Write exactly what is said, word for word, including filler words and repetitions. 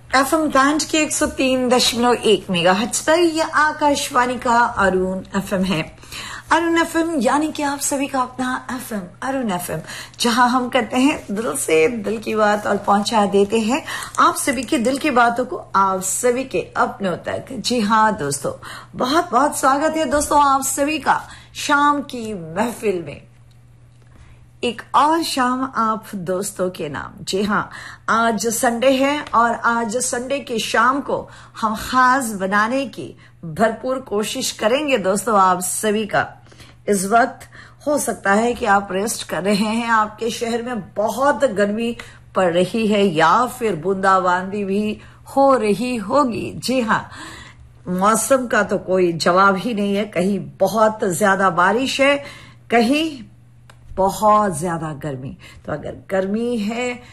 FM band के एक सौ तीन दशमलव एक मेगाहर्ट्ज पर यह आकाशवाणी का अरुण एफएम है। अरुण एफएम यानी कि आप सभी का अपना एफएम अरुण एफएम, जहां हम करते हैं दिल से दिल की बात और पहुंचा देते हैं आप सभी के दिल की बातों को आप सभी के अपनों तक। जी हाँ दोस्तों, बहुत बहुत स्वागत है दोस्तों आप सभी का शाम की महफिल में। एक और शाम आप दोस्तों के नाम। जी हाँ, आज संडे है और आज संडे की शाम को हम खास बनाने की भरपूर कोशिश करेंगे दोस्तों आप सभी का। इस वक्त हो सकता है कि आप रेस्ट कर रहे हैं, आपके शहर में बहुत गर्मी पड़ रही है या फिर बूंदाबांदी भी हो रही होगी। जी हाँ, मौसम का तो कोई जवाब ही नहीं है। कहीं बहुत ज्यादा बारिश है, कहीं बहुत ज्यादा गर्मी। तो अगर गर्मी है